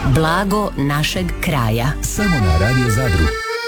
Blago našeg kraja. Samo na Radio Zadru.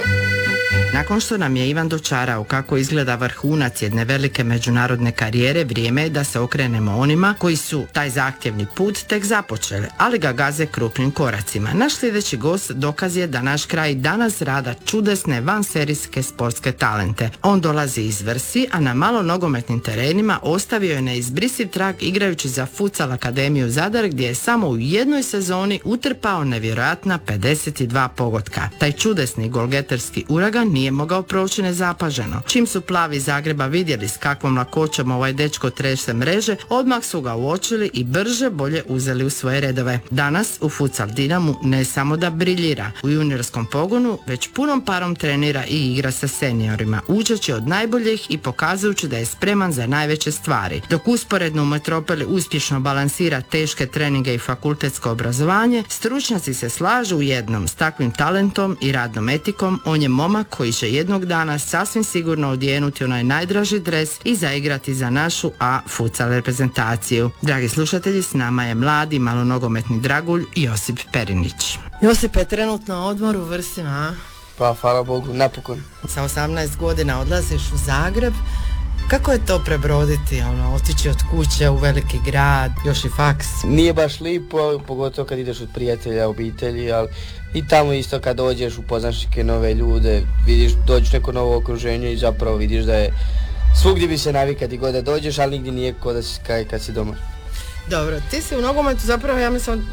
Nakon što nam je Ivan dočarao kako izgleda vrhunac jedne velike međunarodne karijere, vrijeme je da se okrenemo onima koji su taj zahtjevni put tek započeli, ali ga gaze krupnim koracima. Naš sljedeći gost dokaz je da naš kraj danas rada čudesne vanserijske sportske talente. On dolazi iz Vrsi, a na malo nogometnim terenima ostavio je neizbrisiv trag igrajući za Futsal Akademiju Zadar, gdje je samo u jednoj sezoni utrpao nevjerojatna 52 pogotka. Taj čudesni golgeterski uragan nije mogao proći nezapaženo. Čim su plavi Zagreba vidjeli s kakvom lakoćom ovaj dečko trese mreže, odmah su ga uočili i brže bolje uzeli u svoje redove. Danas u Futsal Dinamu ne samo da briljira u juniorskom pogonu, već punom parom trenira i igra sa seniorima, učeći od najboljih i pokazujući da je spreman za najveće stvari. Dok usporedno u metropoli uspješno balansira teške treninge i fakultetsko obrazovanje, stručnjaci se slažu u jednom: s takvim talentom i radnom etikom on je momak koji će jednog dana sasvim sigurno odjenuti onaj najdraži dres i zaigrati za našu A futsal reprezentaciju. Dragi slušatelji, s nama je mladi malonogometni dragulj Josip Perinić. Josip je trenutno na odmoru u Vrsima, a? Pa, hvala Bogu, napokon. Sa 18 godina odlaziš u Zagreb. Kako je to prebroditi, otići od kuće u veliki grad, još i faks? Nije baš lipo, pogotovo kad ideš od prijatelja, obitelji, ali i tamo isto kad dođeš, upoznaš neke nove ljude, vidiš, dođeš neko novo okruženje i zapravo vidiš da je svugdje bi se navikati god da dođeš, ali nigdje nije ko da si kad si doma. Dobro, ti si u nogometu zapravo, ja mislim,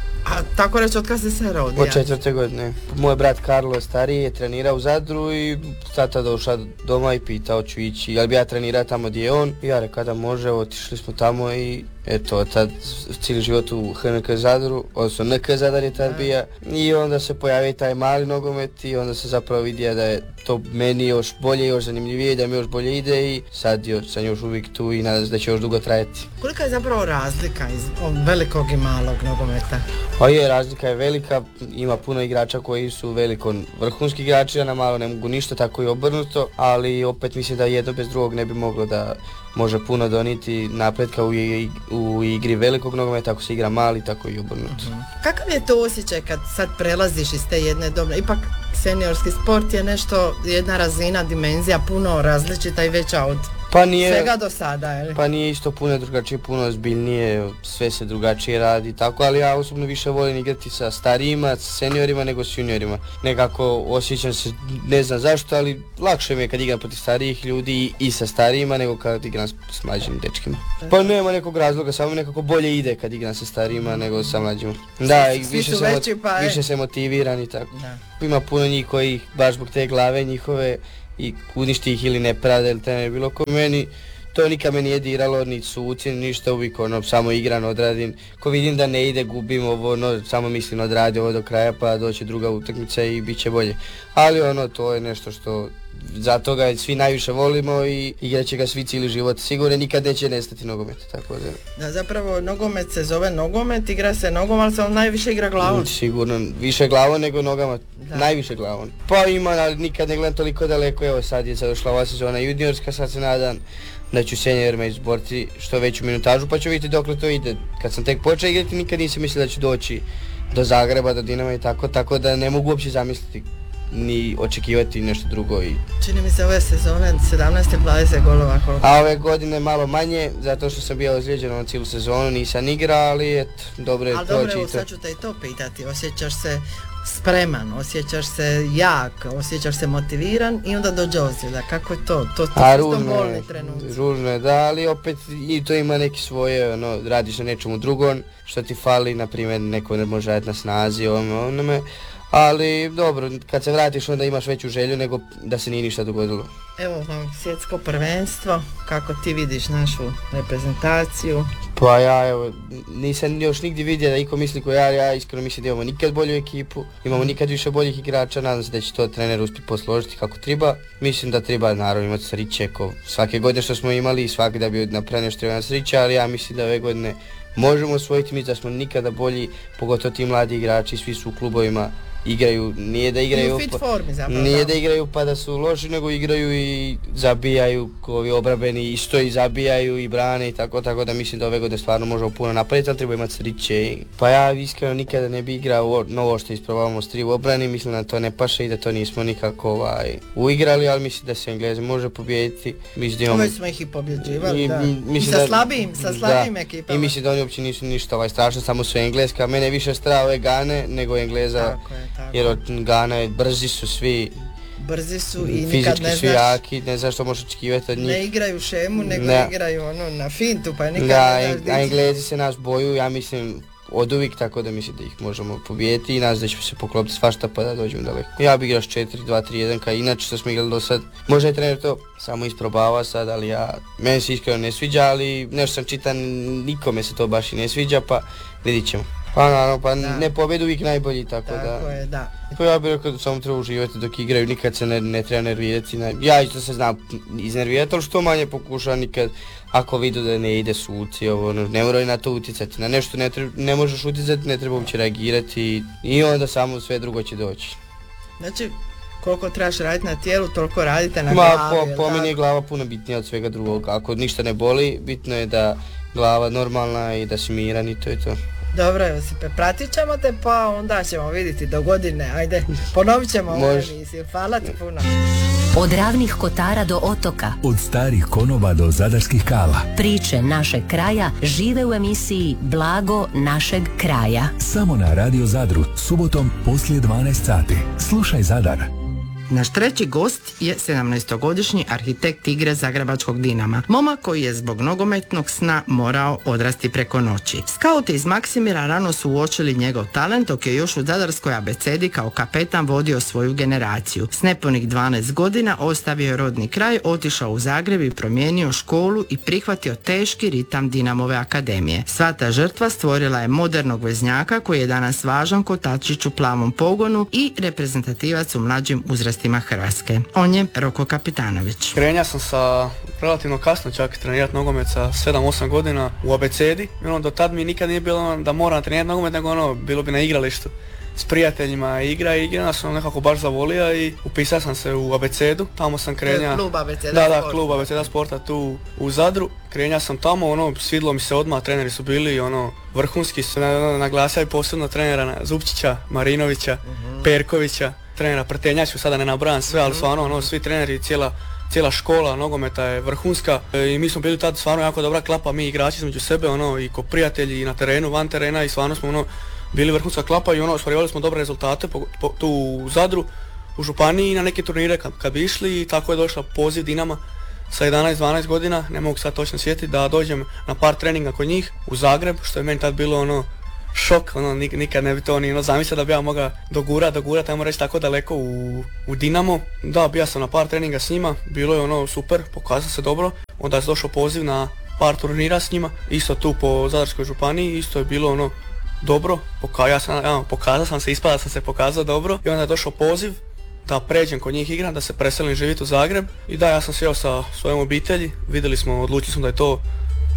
tako reći, od kad si se rodio? Od 4. godine. Moj brat Karlo stariji je trenirao u Zadru i tata došao doma i pitao ću ići, jel bi ja trenirao tamo gdje je on. I ja rekao da može, otišli smo tamo i eto, tad cijeli život u HNK Zadru, odnosno NK Zadar je tad bija. I onda se pojavio taj mali nogomet i onda se zapravo vidio da je to meni još bolje, još zanimljivije, da mi još bolje ide i sad sam još uvijek tu i nadam se da će još dugo trajati. Kolika je zapravo razlika od velikog i malog nogometa? Pa je, razlika je velika, ima puno igrača koji su veliko vrhunski igrači, a na malo ne mogu ništa, tako i obrnuto, ali opet mislim da jedno bez drugog ne bi moglo da može puno donijeti napretka u igri velikog nogometa, ako se igra mali, tako i obrnuto. Kakav je to osjećaj kad sad prelaziš iz te jedne dobne? Ipak seniorski sport je nešto, jedna razina, dimenzija puno različita i veća od svega do sada, je. Pa nije isto puno drugačije, puno ozbiljnije, sve se drugačije radi tako, ali ja osobno više volim igrati sa starijima, sa seniorima nego s juniorima. Nekako osjećam se, ne znam zašto, ali lakše mi je kad igram protiv starijih ljudi i sa starijima nego kad igram s mlađim dečkima. Pa nema nekog razloga, samo nekako bolje ide kad igram sa starijima nego sa mlađima. Da, i više se motiviran i tako. Da. Ima puno njih koji baš zbog te glave njihove i uništi ih ili nepravda ili trener bilo ko. Meni to nikad me nije diralo, ni suci, ništa, uvijek samo igram, odradim. Ko vidim da ne ide, gubim ovo, samo mislim odradi ovo do kraja pa doći druga utakmica i bit će bolje. Ali to je nešto što zato ga svi najviše volimo i igrat će ga svi cijeli život. Sigurno nikad neće nestati nogomet. Tako da zapravo nogomet se zove nogomet, igra se nogom, ali se on najviše igra glavom. Sigurno, više glavom nego nogama, najviše glavom. Pa ima, ali nikad ne gledam toliko daleko, evo sad je došla ova sezona juniorska, sad se nadam da ću seniorima izboriti što veću minutažu, pa ću vidjeti dokle to ide. Kad sam tek počeo igrati, nikad nisam mislio da ću doći do Zagreba, do Dinama i tako da ne mogu uopće zamisliti ni očekivati nešto drugo. Čini mi se ove sezone 17-20 golova. A ove godine malo manje, zato što sam bio ozlijeđen na cijelu sezonu, nisam igra, ali dobro je to. Ali dobro, sad ću te i to pitati, osjećaš se spreman, osjećaš se jak, osjećaš se motiviran i onda dođe ozljeda. Kako je to? To su bolni trenutci. Ružno je, da, ali opet i to ima neki svoje, radiš na nečemu drugom, što ti fali, na primjer neko ne može raditi na snazi, onome. Ali dobro, kad se vratiš onda imaš veću želju nego da se nije ništa dogodilo. Evo vam svjetsko prvenstvo, kako ti vidiš našu reprezentaciju? Pa ja nisam još nigdje vidio da iko misli ko ja iskreno mislim da imamo nikad bolju ekipu, imamo nikad više boljih igrača, nadam se da će to trener uspjeti posložiti kako treba. Mislim da treba naravno imati sriće, svake godine što smo imali i svaki da bi napravio nešto treba sriće, ali ja mislim da ove godine možemo osvojiti, mislim da smo nikada bolji, pogotovo ti mladi igrači, svi su u klubovima igraju, nije da igraju, u fit formi zapravo, nije da igraju pa da su loši, nego igraju i zabijaju, ovi obrambeni isto i zabijaju i brane i tako da mislim da ove godine stvarno možemo puno napraviti, ali treba imati sriće. Pa ja iskreno nikada ne bi igrao novo što isprobavamo s 3 u obrani, mislim da to ne paše i da to nismo nikako uigrali, ali mislim da se Englezi može pobijediti. Uvijek smo ih i pobjeđivali, I sa slabijim ekipama. I mislim da oni uopće nisu ništa strašno, samo su Engleska. Mene više strah ove Gane nego Engleza, tako. Jer od Gane brzi su svi. Brzi su i nikad fizički ne su jaki, ne znaš što možeš očekivati od njih. Ne igraju šemu, nego igraju na fintu, pa nikad ne znaš. A Englezi se nas boju, ja mislim, od uvijek, tako da mislim da ih možemo pobijediti i nas da ćemo se poklopiti svašta pa da dođemo daleko. Ja bih igrao 4-2-3-1 kao inače što smo igrali do sad. Možda je trener to samo isprobava sad, ali meni se iskreno ne sviđa, ali nešto sam čitan, nikome se to baš i ne sviđa, pa vidit ćemo. Pa naravno, ne pobjedu uvijek najbolji, tako da. Pa ja bih rekao da samo treba uživati dok igraju, nikad se ne treba nervirati. Ja isto se znam iznervirati, ali što manje pokušam nikad, ako vidu da ne ide suci, ne moraju na to utjecati. Na nešto ne možeš utjecati, ne treba uopće reagirati i onda samo sve drugo će doći. Znači, koliko trebaš raditi na tijelu, toliko radite na glavi. Po meni je glava puno bitnija od svega drugog. Ako ništa ne boli, bitno je da glava normalna i da si miran i to je to. Dobro, Josipe, pratit ćemo te pa onda ćemo vidjeti do godine. Ajde, ponovit ćemo ovu emisiju. Hvala ti puno. Od Ravnih Kotara do otoka, od starih konoba do zadarskih kala, priče našeg kraja žive u emisiji Blago našeg kraja. Samo na Radio Zadru, subotom poslije 12 sati. Slušaj Zadar. Naš treći gost je 17-godišnji arhitekt igre Zagrebačkog Dinama. Momak koji je zbog nogometnog sna morao odrasti preko noći. Skauti iz Maksimira rano su uočili njegov talent, dok je još u zadarskoj abecedi kao kapetan vodio svoju generaciju. S nepunih 12 godina ostavio je rodni kraj, otišao u Zagreb i promijenio školu i prihvatio teški ritam Dinamove akademije. Sva ta žrtva stvorila je modernog veznjaka koji je danas važan kotačić u plavom pogonu i reprezentativac u mlađim uzrastima Hrvatske. On je Roko Kapitanović. Krenja sam sa relativno kasno čak trenirati nogomet sa 7-8 godina u abecedi. Do tad mi nikad nije bilo da moram trenirati nogomet, nego bilo bi na igralištu s prijateljima igra sam nekako baš zavolio i upisao sam se u abecedu, tamo sam krenja. Klub abeceda sporta. Klub abeceda sporta tu u Zadru. Krenja sam tamo, svidlo mi se odmah, treneri su bili vrhunski, su naglasili posebno trenera Zupčića, Marinovića, Perkovića, trenera Prtenjaču, sada ne nabrajam sve, ali stvarno svi treneri, cijela škola nogometa je vrhunska i mi smo bili tad stvarno jako dobra klapa, mi igrači između sebe, i ko prijatelji i na terenu, van terena i stvarno smo bili vrhunska klapa i ostvarivali smo dobre rezultate tu u Zadru, u županiji i na neke turnire kad bi išli i tako je došla poziv Dinama sa 11-12 godina, ne mogu sad točno sjetiti, da dođem na par treninga kod njih u Zagreb, što je meni tad bilo šok, nikad ne bi to ni zamislio da bi ja mogao dogurat, ajmo reći tako daleko u Dinamo. Da, bio sam na par treninga s njima, bilo je super, pokazao se dobro, onda je došao poziv na par turnira s njima, isto tu po Zadarskoj županiji, isto je bilo dobro, pokazao sam se, ispada sam se pokazao dobro i onda je došao poziv da pređem kod njih igram, da se preselim živjeti u Zagreb i da, ja sam sjeo sa svojom obitelji, odlučili smo da je to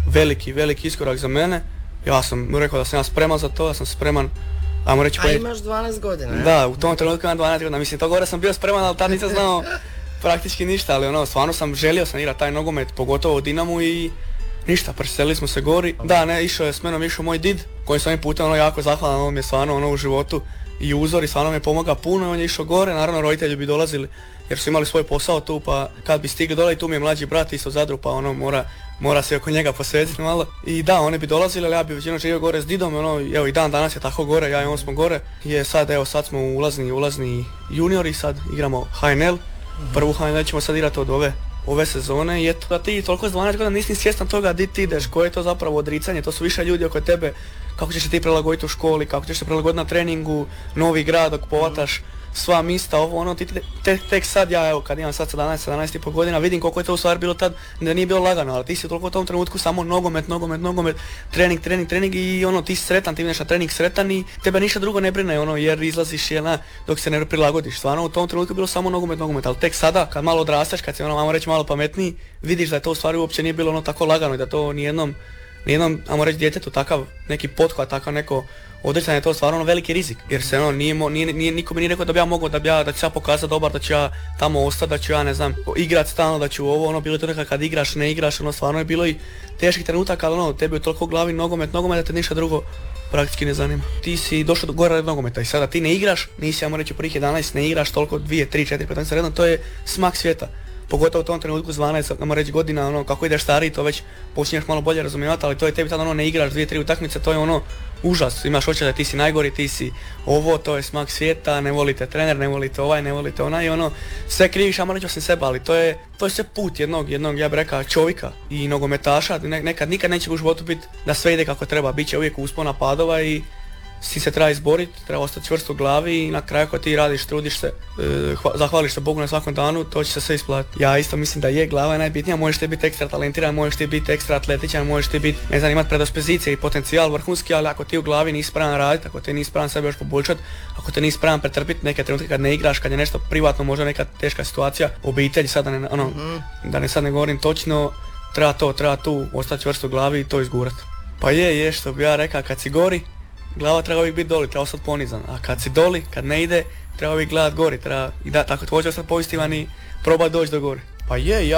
veliki iskorak za mene. Ja sam rekao da sam ja spreman za to, da sam spreman, ajmo reći... A imaš 12 godina, ne? Da, u tom trenutku imam 12 godina, mislim, to gore sam bio spreman, ali tad nisam znao praktički ništa, ali stvarno želio sam igrati taj nogomet, pogotovo u Dinamu i ništa, preselili smo se gori. Da, išao je s menom moj did, koji sam ovim putem jako zahvalan, on mi je stvarno u životu i uzor i stvarno mi je pomogao puno, on je išao gore, naravno roditelji bi dolazili jer su imali svoj posao tu, pa kad bi stigli dole i tu mi je mlađi brat isto u Zadru, pa mora se oko njega posvetiti malo. I da, oni bi dolazili, ali ja bi većinom živio gore s didom, evo i dan danas je tako gore, ja i on smo gore. Sad smo ulazni juniori, sad igramo HNL, prvu HNL ćemo sad igrati od ove sezone i eto da ti toliko s 12 godina nisi svjestan toga di ti ideš, koje je to zapravo odricanje, to su više ljudi oko tebe, kako ćeš se ti prilagoditi u školi, kako ćeš se prilagoditi na treningu, novi grad dok povataš sva mista, ti tek sad ja, kad imam sad 17,5 godina, vidim koliko je to u stvari bilo tad, da nije bilo lagano, ali ti si toliko u tom trenutku samo nogomet, trening i ti si sretan, ti ideš na trening sretan i tebe ništa drugo ne brine, jer izlaziš dok se ne prilagodiš. Stvarno u tom trenutku je bilo samo nogomet, ali tek sada, kad malo odrastaš, kad si ajmo reći malo pametniji, vidiš da je to u stvari uopće nije bilo tako lagano i da to nijednom nijednom, ajmo reći, djetetu takav neki pothvat, takav neko odricanje je to stvarno veliki rizik, jer se niko mi nije rekao da bi ja mogao, da ću ja pokazati dobar, da ću ja tamo ostati, da ću ja ne znam, igrat stalno, da ću ovo, bilo je to nekad kad igraš, ne igraš, stvarno je bilo i teških trenutaka, ali tebi je toliko u glavi nogomet da te ništa drugo praktički ne zanima. Ti si došao do gore nogometa i sada ti ne igraš, nisi, ajmo reći, u prvih 11, ne igraš toliko 2, 3, 4, 15 redom, to je smak svijeta. Pogotovo u tom trenutku s 12, ajmo reći, godina, kako ideš stariji, to već počinješ malo bolje razumijevati, ali to je tebi tada ne igraš 2, 3 utakmice, to je užas, imaš osjećaj da ti si najgori, ti si ovo, to je smak svijeta, ne volite trener, ne volite ovaj, ne volite onaj i sve kriviš, ajmo reći, osim sebe, ali to je sve put jednog, ja bih rekao, čovjeka i nogometaša, nikad neće u životu biti da sve ide kako treba, bit će uvijek uspona padova i si se treba izboriti, treba ostati čvrst u glavi i na kraju ako ti radiš, trudiš se, zahvališ se Bogu na svakom danu, to će se sve isplatiti. Ja isto mislim da je glava je najbitnija, možeš ti biti ekstra talentiran, možeš ti biti ekstra atletičan, možeš ti biti, ne znam, imati predispozicije i potencijal vrhunski, ali ako ti u glavi nisi spreman raditi, ako ti nisi spreman sebe još poboljšati, ako te nisi spreman pretrpiti neke trenutke kad ne igraš, kad je nešto privatno, možda neka teška situacija, obitelji, sad da ne sad ne govorim točno, treba tu ostati čvrst u glavi i to izgurati. Pa je što bi ja rekao, kad si gori, glava treba uvijek biti doli, treba ostati ponizan, a kad si doli, kad ne ide, treba uvijek gledat gori, tako hoće ostati pozitivan i probati doći do gori. Pa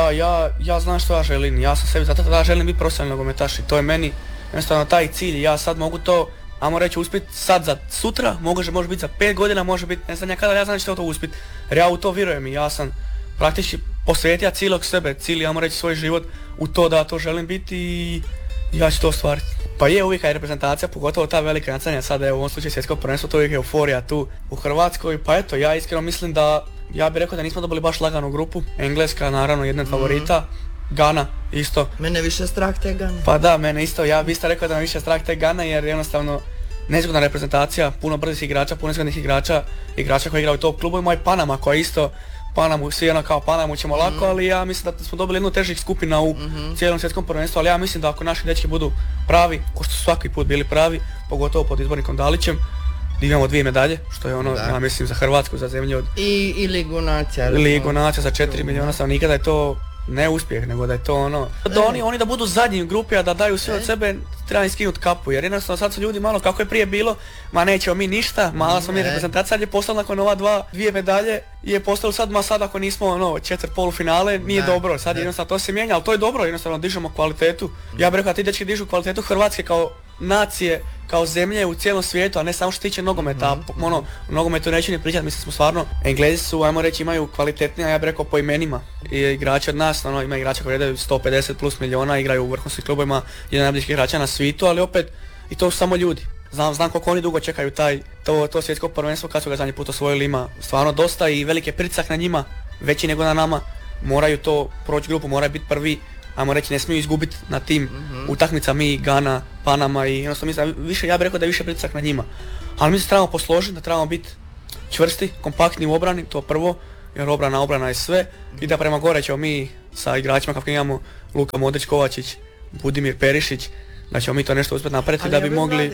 ja znam što ja želim, ja sam sebi zato da želim biti profesionalni nogometaš i to je meni jednostavno taj cilj, ja sad mogu to, ajmo reći, uspjeti sad za sutra, može biti za 5 godina, može biti, ne znam ja kada, ja znam da ću to uspjeti, jer ja u to vjerujem i ja sam praktički posvetio cijelog sebe, cijeli, ajmo reći, svoj život u to da to želim biti i ja ću to ostvariti. Pa je uvijek je reprezentacija, pogotovo ta velika nacanja, sada je u ovom slučaju svjetsko prvenstvo, to je uvijek euforija tu u Hrvatskoj, pa eto, ja iskreno mislim da, ja bih rekao da nismo dobili baš laganu grupu, Engleska naravno jedna od favorita, Gana isto. Mene više strah te Gane. Pa da, mene isto, ja bih isto rekao da me više strah te Gane jer jednostavno nezgodna reprezentacija, puno brzih igrača, puno nezgodnih igrača koji igraju u top klubovima i Panama koja isto, Panamu, svi kao Panamu ćemo lako, ali ja mislim da smo dobili jednu od težih skupina u cijelom svjetskom prvenstvu, ali ja mislim da ako naši dečki budu pravi, ko što su svaki put bili pravi, pogotovo pod izbornikom Dalićem, imamo 2 medalje, što je ja mislim za Hrvatsku, za zemlju od... I Ligu nacija. Ligu nacija za 4 milijuna stanovnika, da je to ne uspjeh, nego da je to da oni da budu zadnji u grupi, a da daju sve od sebe, treba im skinuti kapu, jer jednostavno sad su ljudi malo, kako je prije bilo, ma nećemo mi ništa, mala smo mi reprezentacija, sad je postalo nakon dvije medalje, je postalo sad ako nismo četvrt polufinale, nije dobro, sad jednostavno to se mijenja, ali to je dobro, jednostavno dižemo kvalitetu. Ja bih rekao da ti dečki dižu kvalitetu Hrvatske kao nacije, kao zemlje u cijelom svijetu, a ne samo što tiče nogometa. Nogometu neću ni pričati, mislim smo stvarno, Englezi su, ajmo reći, imaju kvalitetnije, ja bih rekao, po imenima. I igrači od nas, ima igrača koji redaju 150 plus milijuna, igraju u vrhunskim klubovima, jedan najboljih igrača na svijetu, ali opet, i to su samo ljudi. Znam koliko oni dugo čekaju to svjetsko prvenstvo kad su ga zadnji put osvojili, ima stvarno dosta i veliki pritisak na njima, veći nego na nama. Moraju to proći grupu, moraju biti prvi, ajmo reći, ne smiju izgubiti na tim utakmica mi, Gana, Panama i jednostavno mislim, ja bih rekao da je više pritisak na njima. Ali mi se trebamo posložiti, da trebamo biti čvrsti, kompaktni u obrani, to prvo, jer obrana je sve i da prema gore ćemo mi sa igračima kako imamo Luka Modrić, Kovačić, Budimir Perišić, da ćemo mi to nešto uspjeti napraviti da bi mogli...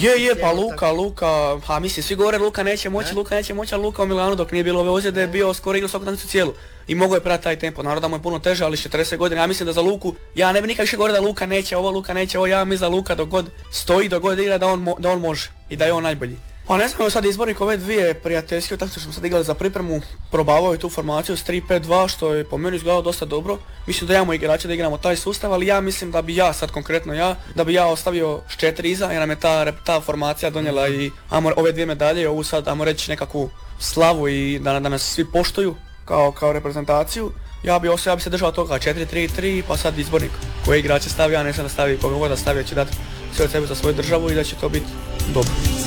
Pa Luka, pa mislim, svi govore Luka neće moći, ali Luka u Milanu dok nije bilo ove ozljede je bio skoro igrao svaku utakmicu cijelu. I mogao je pratiti taj tempo, naravno da mu je puno teže, ali 40 godina, ja mislim da za Luku, ja ne bi nikad više govorio da Luka neće ovo, ja mislim da Luka dok god stoji, dok god igra da on može i da je on najbolji. Pa ne znam, sad izbornik ove 2 prijateljske utakmice što smo sad igrali za pripremu, probavao je tu formaciju s 3-5-2 što je po meni izgledalo dosta dobro. Mislim da imamo igrače da igramo taj sustav, ali ja mislim da bi ja sad konkretno da bi ja ostavio s 4 iza jer nam je ta formacija donijela i ove 2 medalje, ovu sad ajmo reći nekakvu slavu i da nas svi poštuju kao reprezentaciju. Ja bi se držao toga 4-3-3 pa sad izbornik koji igrače stavio, ja ne znam da stavi koga god da stavi, će dati sve od sebe za svoju državu i da će to biti dobro.